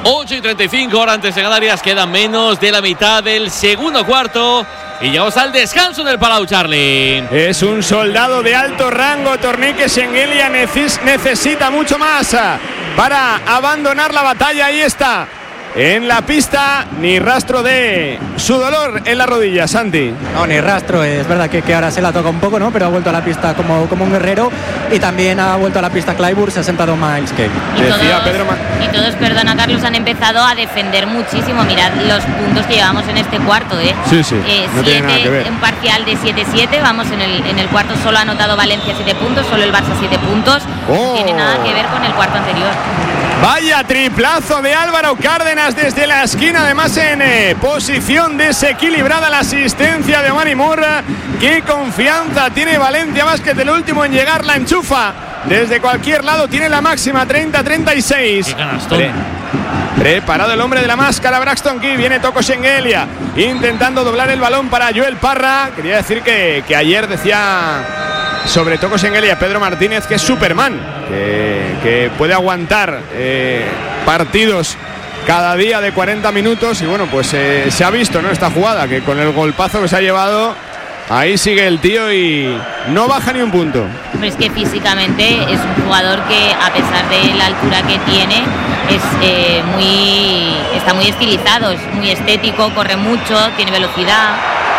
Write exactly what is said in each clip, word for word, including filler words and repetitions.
ocho y treinta y cinco, hora antes de Canarias. Queda menos de la mitad del segundo cuarto y llegamos al descanso del Palau, Charlie. Es un soldado de alto rango. Tornique Shengelia neces- necesita mucho más para abandonar la batalla. Ahí está, en la pista, ni rastro de su dolor en la rodilla, Santi. No, ni rastro. Es verdad que, que ahora se la toca un poco, ¿no? Pero ha vuelto a la pista como, como un guerrero. Y también ha vuelto a la pista Clyburn. Se ha sentado Miles Kane. Y Decía todos, Pedro Ma- y todos, perdona Carlos, han empezado a defender muchísimo. Mirad los puntos que llevamos en este cuarto, ¿eh? Sí, sí, Eh, no tiene nada que ver. Un parcial de siete siete. Vamos, en el, en el cuarto solo ha anotado Valencia siete puntos, solo el Barça siete puntos. Oh. No tiene nada que ver con el cuarto anterior. Vaya triplazo de Álvaro Cárdenas desde la esquina, además en eh, posición desequilibrada. La asistencia de Omar Murra. Qué confianza tiene Valencia Basket, el último en llegar, la enchufa desde cualquier lado, tiene la máxima, treinta treinta y seis. Qué canastón. Pre- Preparado el hombre de la máscara, Braxton Key. Viene Toko Shengelia intentando doblar el balón para Joel Parra. Quería decir que, que ayer decía sobre Toko Shengelia Pedro Martínez que es Superman, que, que puede aguantar eh, partidos cada día de cuarenta minutos. Y bueno, pues eh, se ha visto, ¿no?, esta jugada, que con el golpazo que se ha llevado, ahí sigue el tío y no baja ni un punto. Pero es que físicamente es un jugador que, a pesar de la altura que tiene, es eh, muy está muy estilizado, es muy estético, corre mucho, tiene velocidad.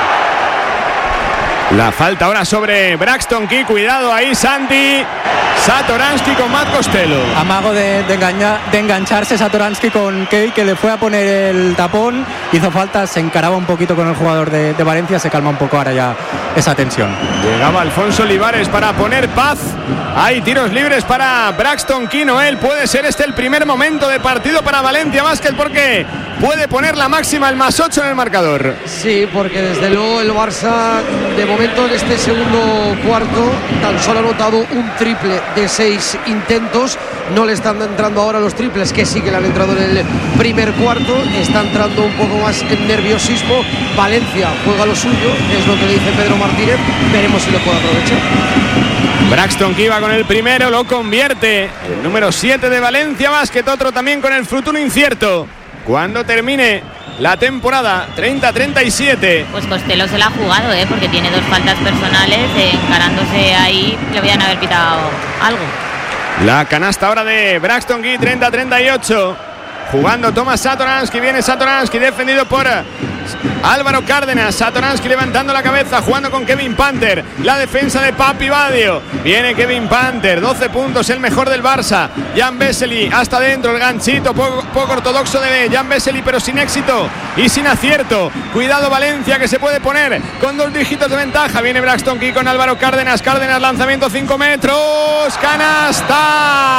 La falta ahora sobre Braxton Key. Cuidado ahí, Santi. Satoransky con Matt Costello. Amago de, de, engañar, de engancharse Satoransky con Key, que le fue a poner el tapón. Hizo falta, se encaraba un poquito con el jugador de, de Valencia. Se calma un poco ahora ya esa tensión. Llegaba Alfonso Olivares para poner paz. Hay tiros libres para Braxton Key. Noel, puede ser este el primer momento de partido para Valencia Basket, porque puede poner la máxima, el más ocho en el marcador. Sí, porque desde luego el Barça, de momento en este segundo cuarto, tan solo ha anotado un triple de seis intentos. No le están entrando ahora los triples que sí que le han entrado en el primer cuarto. Está entrando un poco más en nerviosismo. Valencia juega lo suyo, es lo que le dice Pedro Martínez. Veremos si lo puede aprovechar. Braxton Key va con el primero, lo convierte. El número siete de Valencia Basket, otro también con el futuro incierto. Cuando termine la temporada, treinta treinta y siete. Pues Costello se la ha jugado, ¿eh? Porque tiene dos faltas personales, eh, encarándose ahí, le podían haber pitado algo. La canasta ahora de Braxton Key, treinta treinta y ocho. Jugando Tomas Satoransky, viene Satoransky, defendido por Álvaro Cárdenas. Satoransky levantando la cabeza, jugando con Kevin Panther. La defensa de Papi Badio. Viene Kevin Panther, doce puntos, el mejor del Barça. Jan Vesely hasta dentro, el ganchito poco, poco ortodoxo de Jan Vesely, pero sin éxito y sin acierto. Cuidado Valencia, que se puede poner con dos dígitos de ventaja. Viene Braxton Key con Álvaro Cárdenas. Cárdenas, lanzamiento cinco metros. ¡Canasta!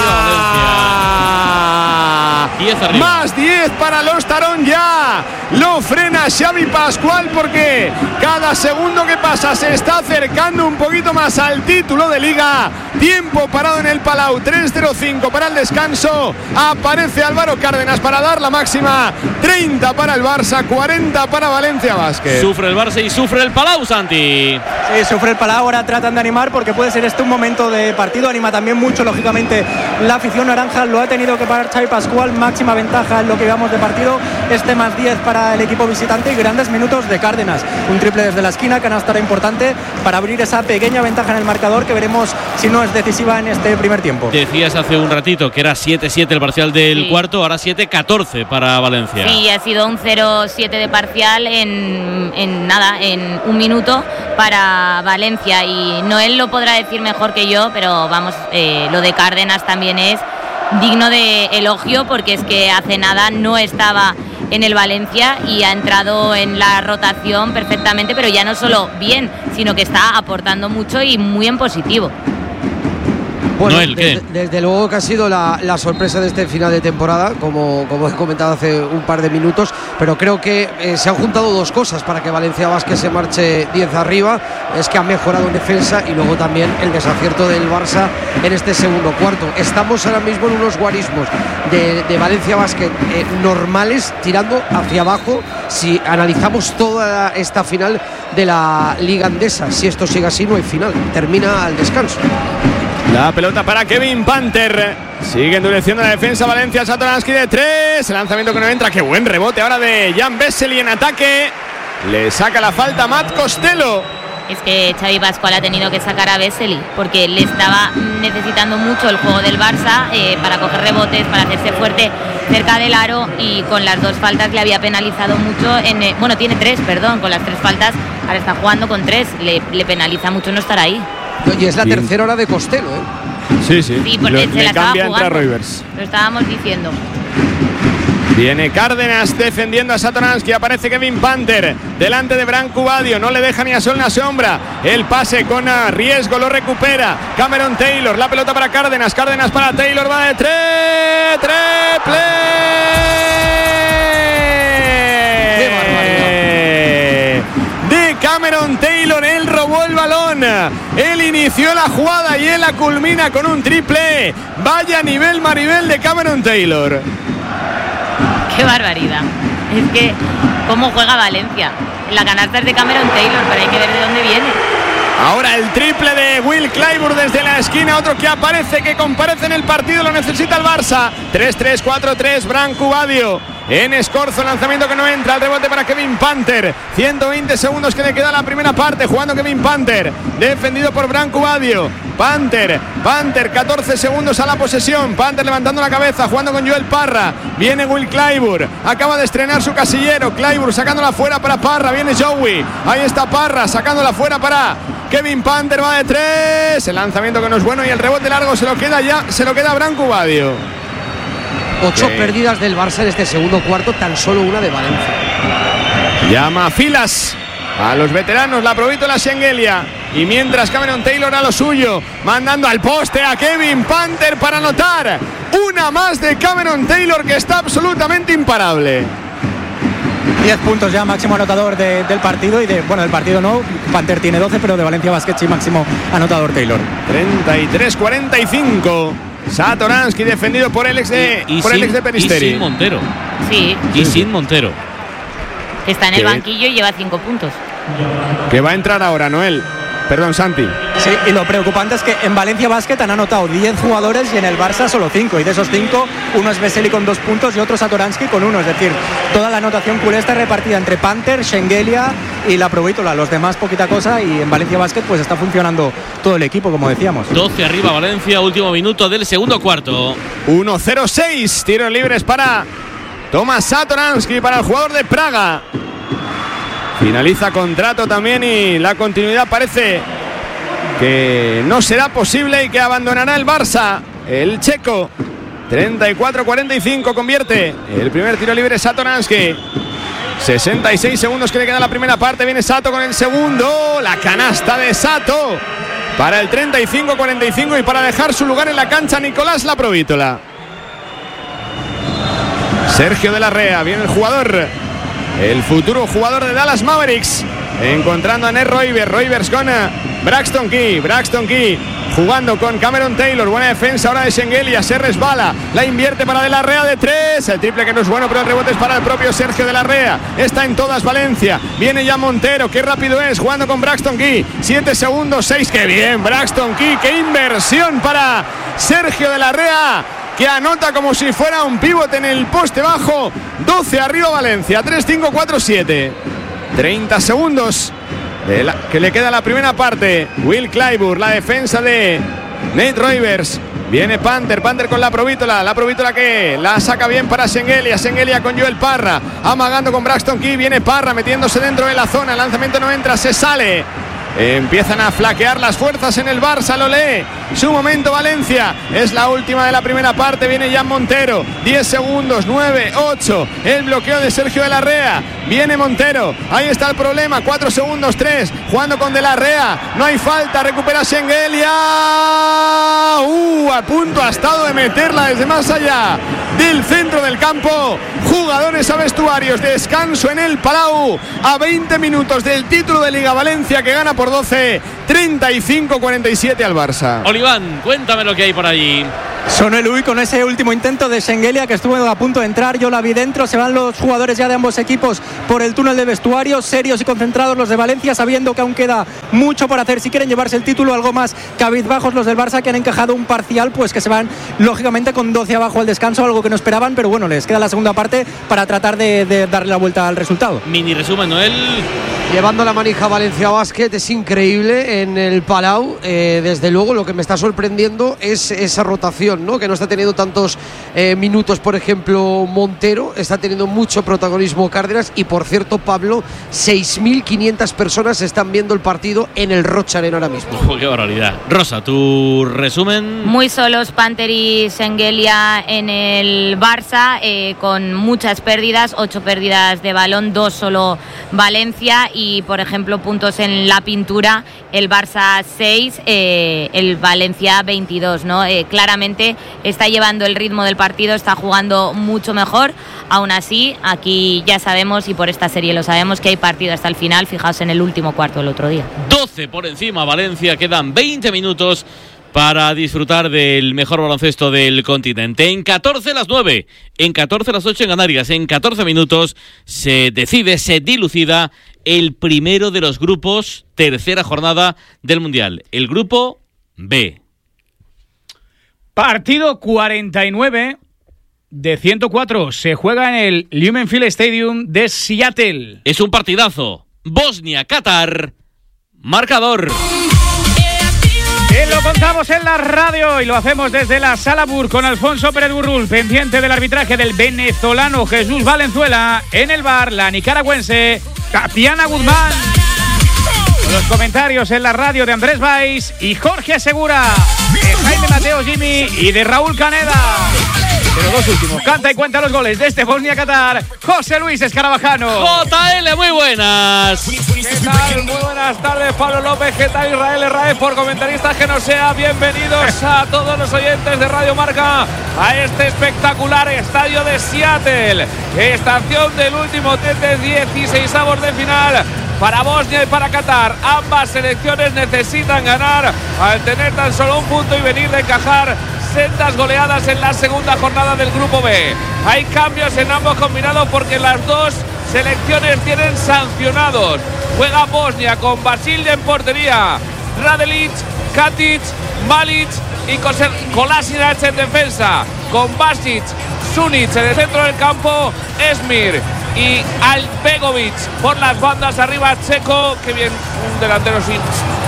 diez arriba. Más diez para los Tarón ya. Lo frena Xavi Pascual, porque cada segundo que pasa se está acercando un poquito más al título de liga. Tiempo parado en el Palau, tres cero cinco para el descanso. Aparece Álvaro Cárdenas para dar la máxima. treinta para el Barça, cuarenta para Valencia Basket. Sufre el Barça y sufre el Palau, Santi. Sí, sufre el Palau, ahora tratan de animar porque puede ser este un momento de partido. Anima también mucho, lógicamente, la afición naranja. Lo ha tenido que parar Xavi Pascual. Máxima ventaja en lo que llevamos de partido. Este más diez para el equipo visitante y grandes minutos de Cárdenas. Un triple desde la esquina, canasta importante para abrir esa pequeña ventaja en el marcador, que veremos si no es decisiva en este primer tiempo. Decías hace un ratito que era siete siete el parcial del Sí. cuarto, ahora siete catorce para Valencia. Sí, ha sido un cero siete de parcial en, en nada, en un minuto para Valencia. Y Noel lo podrá decir mejor que yo, pero vamos, eh, lo de Cárdenas también es digno de elogio, porque es que hace nada no estaba en el Valencia y ha entrado en la rotación perfectamente, pero ya no solo bien, sino que está aportando mucho y muy en positivo. Bueno, Noel, ¿qué? desde, desde luego que ha sido la, la sorpresa de este final de temporada, como, como he comentado hace un par de minutos, pero creo que eh, se han juntado dos cosas para que Valencia Basket se marche diez arriba. Es que ha mejorado en defensa y luego también el desacierto del Barça en este segundo cuarto. Estamos ahora mismo en unos guarismos de, de Valencia Basket eh, normales, tirando hacia abajo si analizamos toda esta final de la Liga Andesa. Si esto sigue así, no hay final, termina al descanso. La pelota para Kevin Panther. Sigue endureciendo la defensa Valencia. Satoransky de tres. El lanzamiento que no entra. Qué buen rebote ahora de Jan Vesely en ataque. Le saca la falta Matt Costello. Es que Xavi Pascual ha tenido que sacar a Vesely porque le estaba necesitando mucho el juego del Barça eh, para coger rebotes, para hacerse fuerte cerca del aro, y con las dos faltas le había penalizado mucho. En, eh, bueno, tiene tres, perdón, con las tres faltas. Ahora está jugando con tres. Le, le penaliza mucho no estar ahí. Y es la Bien. tercera hora de Costello, ¿eh? Sí, sí. Sí, porque Lo, se le la estaba cambia jugando. entre Rivers. Lo estábamos diciendo. Viene Cárdenas defendiendo a Satoransky. Aparece Kevin Panther delante de Branco Badio. No le deja ni a sol ni a sombra. El pase con riesgo lo recupera Cameron Taylor. La pelota para Cárdenas. Cárdenas para Taylor. Va de tres. Triple. ¡Qué barbaridad! De Cameron Taylor. Él robó el balón. Él inició la jugada y él la culmina con un triple. Vaya nivel Maribel de Cameron Taylor. Qué barbaridad. Es que cómo juega Valencia. La canasta es de Cameron Taylor, pero hay que ver de dónde viene. Ahora el triple de Will Clyburn desde la esquina. Otro que aparece, que comparece en el partido. Lo necesita el Barça. tres tres, cuatro tres. Branco Badio en Escorzo. Lanzamiento que no entra. El rebote para Kevin Panther. ciento veinte segundos que le queda a la primera parte. Jugando Kevin Panther. Defendido por Branco Badio. Panther. Panther. catorce segundos a la posesión. Panther levantando la cabeza. Jugando con Joel Parra. Viene Will Clyburn. Acaba de estrenar su casillero. Clyburn sacándola fuera para Parra. Viene Joey. Ahí está Parra. Sacándola fuera para Kevin Panther. Va de tres. El lanzamiento que no es bueno. Y el rebote largo se lo queda ya. Se lo queda Branco Badio. Ocho Okay. pérdidas del Barça en este segundo cuarto, tan solo una de Valencia. Llama a filas a los veteranos, la Provítola Schengelia. Y mientras Cameron Taylor a lo suyo, mandando al poste a Kevin Panther para anotar. Una más de Cameron Taylor, que está absolutamente imparable. diez puntos ya, máximo anotador de, del partido. Y de, bueno, del partido no, Panther tiene doce, pero de Valencia Basket sí, máximo anotador Taylor. treinta y tres cuarenta y cinco. Satoransky defendido por el ex de, y, y por sin, el ex de Peristeri. Y sin Montero. Sí. Y sin Montero. Que está en el ¿Qué? banquillo y lleva cinco puntos. Que va a entrar ahora, Noel. Perdón, Santi. Sí, y lo preocupante es que en Valencia Basket han anotado diez jugadores y en el Barça solo cinco. Y de esos cinco, uno es Vesely con dos puntos y otro Satoransky con uno. Es decir, toda la anotación culé está repartida entre Panther, Schengelia y la Provítola. Los demás poquita cosa, y en Valencia Basket pues está funcionando todo el equipo, como decíamos. doce arriba Valencia, último minuto del segundo cuarto. uno cero seis. Tiros libres para Tomas Satoransky, para el jugador de Praga. Finaliza contrato también y la continuidad parece que no será posible y que abandonará el Barça. El checo. treinta y cuatro cuarenta y cinco convierte el primer tiro libre Satoransky. sesenta y seis segundos que le queda la primera parte. Viene Sato con el segundo. La canasta de Sato para el treinta y cinco cuarenta y cinco y para dejar su lugar en la cancha Nicolás La Provítola. Sergio de la Rea, viene el jugador, el futuro jugador de Dallas Mavericks, encontrando a Ned Roivers. Roivers con Braxton Key. Braxton Key jugando con Cameron Taylor. Buena defensa ahora de Schengelia. Se resbala. La invierte para De la Rea de tres. El triple que no es bueno, pero el rebote es para el propio Sergio de la Rea. Está en todas Valencia. Viene ya Montero. Qué rápido es. Jugando con Braxton Key. siete segundos. seis. Qué bien. Braxton Key. Qué inversión para Sergio de la Rea, que anota como si fuera un pivote en el poste bajo. doce arriba Valencia. tres cinco cuatro siete. treinta segundos de la, que le queda la primera parte. Will Clyburn, la defensa de Nate Roivers. Viene Panther, Panther con la Provítola. La Provítola que la saca bien para Schengelia. Schengelia con Joel Parra, amagando con Braxton Key. Viene Parra metiéndose dentro de la zona. El lanzamiento no entra, se sale. Empiezan a flaquear las fuerzas en el Barça, lo lee. Su momento Valencia. Es la última de la primera parte. Viene Jan Montero. diez segundos. nueve, ocho. El bloqueo de Sergio de la Rea. Viene Montero. Ahí está el problema. cuatro segundos. tres. Jugando con de la Rea. No hay falta. Recupera Schengelia. Uh, a punto ha estado de meterla desde más allá del centro del campo. Jugadores a vestuarios. Descanso en el Palau. A veinte minutos del título de Liga. Valencia que gana por doce. treinta y cinco cuarenta y siete al Barça. Oliván, cuéntame lo que hay por allí. Sonelui con ese último intento de Schengelia que estuvo a punto de entrar, yo la vi dentro. Se van los jugadores ya de ambos equipos por el túnel de vestuario, serios y concentrados los de Valencia, sabiendo que aún queda mucho por hacer si quieren llevarse el título. Algo más cabizbajos los del Barça, que han encajado un parcial, pues que se van lógicamente con doce abajo al descanso, algo que no esperaban, pero bueno, les queda la segunda parte para tratar de, de darle la vuelta al resultado. Mini resumen, Noel. Llevando la manija Valencia Basket, es increíble en el Palau. Eh, desde luego lo que me está sorprendiendo es esa rotación, ¿no? Que no está teniendo tantos eh, minutos, por ejemplo, Montero, está teniendo mucho protagonismo Cárdenas. Y por cierto, Pablo, seis mil quinientas personas están viendo el partido en el Rocha Arena ahora mismo. Oh, ¡qué barbaridad! Rosa, tu resumen. Muy solos Panther y Schengelia en el Barça, eh, con muchas pérdidas, ocho pérdidas de balón, dos solo Valencia. Y por ejemplo, puntos en la pintura, el Barça seis, eh, el Valencia veintidós, ¿no? Eh, claramente está llevando el ritmo del partido, está jugando mucho mejor. Aún así, aquí ya sabemos, y por esta serie lo sabemos, que hay partido hasta el final. Fijaos en el último cuarto del otro día. doce por encima Valencia, quedan veinte minutos para disfrutar del mejor baloncesto del continente. En catorce las nueve, en catorce las ocho en Canarias, en catorce minutos se decide, se dilucida el primero de los grupos, tercera jornada del Mundial, el grupo B. Partido cuarenta y nueve de ciento cuatro, se juega en el Lumen Field Stadium de Seattle. Es un partidazo, Bosnia-Qatar, marcador. Eh, lo contamos en la radio y lo hacemos desde la Sala Bur con Alfonso Pérez Burrul, pendiente del arbitraje del venezolano Jesús Valenzuela. En el bar, la nicaragüense Tatiana Guzmán. Los comentarios en la radio de Andrés Valls y Jorge Segura, de Jaime Mateo Jimmy y de Raúl Caneda. Pero dos últimos, canta y cuenta los goles de este Bosnia-Qatar, José Luis Escarabajano. J L, muy buenas. ¿Qué tal? Muy buenas tardes, Pablo López. ¿Qué tal, Israel Herráez, por comentaristas que nos sea? Bienvenidos a todos los oyentes de Radio Marca a este espectacular estadio de Seattle. Estación del último test de dieciseisavos de final para Bosnia y para Qatar. Ambas selecciones necesitan ganar al tener tan solo un punto y venir de encajar sendas goleadas en la segunda jornada del grupo B. Hay cambios en ambos combinados porque las dos selecciones tienen sancionados. Juega Bosnia con Basilje en portería, Radelic, Katic, Malic y Kolasinac en defensa, con Basic, Sunic en el centro del campo, Esmir y Albegovic por las bandas, arriba Checo, que bien, un delantero sin...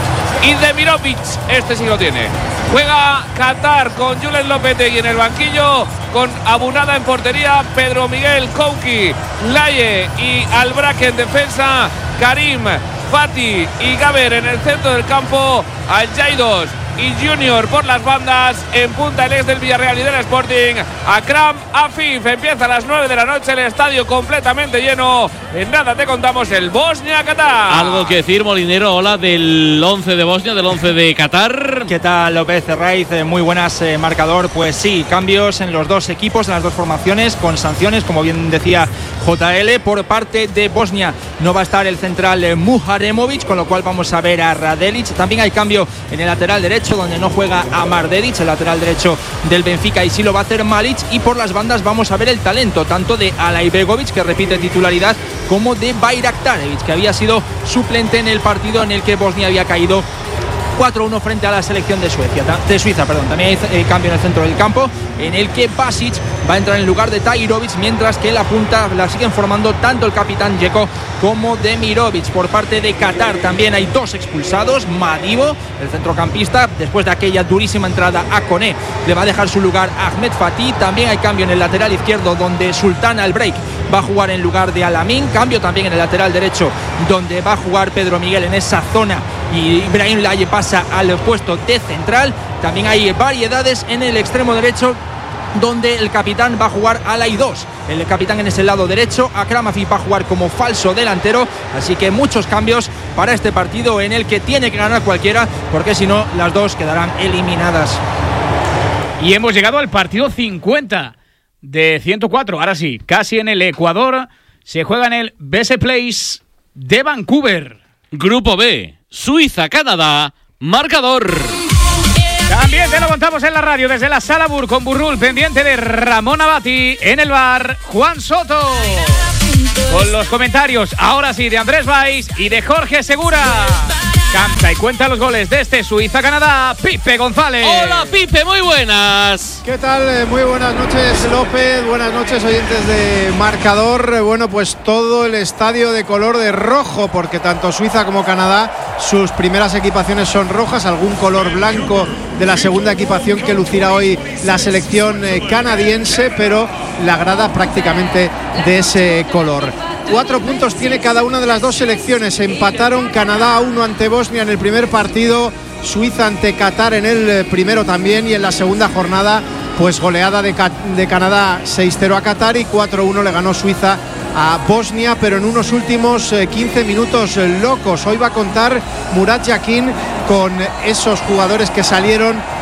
y Demirovic, este sí lo tiene. Juega Qatar con Julen Lopetegui en el banquillo, con Abunada en portería, Pedro Miguel, Kouki, Laye y Albraque en defensa, Karim, Fati y Gaber en el centro del campo, Al-Jaidos y Junior por las bandas, en punta el ex del Villarreal y del Sporting, Akram Afif. Empieza a las nueve de la noche, el estadio completamente lleno. En nada te contamos el Bosnia-Qatar. Algo que decir, Molinero, hola, del once de Bosnia, del once de Qatar. ¿Qué tal, López Herráiz? Muy buenas, eh, marcador. Pues sí, cambios en los dos equipos, en las dos formaciones, con sanciones, como bien decía J L. Por parte de Bosnia no va a estar el central eh, Muharemovic, con lo cual vamos a ver a Radelic. También hay cambio en el lateral derecho, donde no juega Amar Dedic, el lateral derecho del Benfica, y sí lo va a hacer Malic. Y por las bandas vamos a ver el talento tanto de Alaibegovic, que repite titularidad, como de Bayraktarevic, que había sido suplente en el partido en el que Bosnia había caído cuatro uno frente a la selección de Suecia, de Suiza, perdón. También hay eh, cambio en el centro del campo, en el que Basic va a entrar en lugar de Tahirovic, mientras que la punta la siguen formando tanto el capitán Dzeko como Demirovic. Por parte de Qatar también hay dos expulsados. Madivo, el centrocampista, después de aquella durísima entrada a Koné, le va a dejar su lugar a Ahmed Fatih. También hay cambio en el lateral izquierdo, donde Sultan Al-Breik va a jugar en lugar de Alamin. Cambio también en el lateral derecho, donde va a jugar Pedro Miguel en esa zona y Ibrahim Laye pasa al puesto de central. También hay variedades en el extremo derecho, donde el capitán va a jugar a la I dos. El capitán en ese lado derecho, Akram Afif, va a jugar como falso delantero. Así que muchos cambios para este partido, en el que tiene que ganar cualquiera, porque si no, las dos quedarán eliminadas. Y hemos llegado al partido cincuenta de ciento cuatro. Ahora sí, casi en el Ecuador. Se juega en el B S Place de Vancouver. Grupo B. Suiza-Canadá, marcador. También te lo contamos en la radio desde la Sala Bur con Burrul, pendiente de Ramón Abati. En el bar, Juan Soto. Con los comentarios, ahora sí, de Andrés Valls y de Jorge Segura. Canta y cuenta los goles de este Suiza-Canadá, Pipe González. Hola, Pipe, muy buenas. ¿Qué tal? Muy buenas noches, López. Buenas noches, oyentes de Marcador. Bueno, pues todo el estadio de color de rojo, porque tanto Suiza como Canadá, sus primeras equipaciones son rojas, algún color blanco de la segunda equipación que lucirá hoy la selección canadiense, pero la grada prácticamente de ese color. Cuatro puntos tiene cada una de las dos selecciones. Empataron Canadá a uno ante Bosnia en el primer partido, Suiza ante Qatar en el primero también, y en la segunda jornada pues goleada de, de Canadá seis cero a Qatar y cuatro uno le ganó Suiza a Bosnia, pero en unos últimos quince minutos locos. Hoy va a contar Murat Yakin con esos jugadores que salieron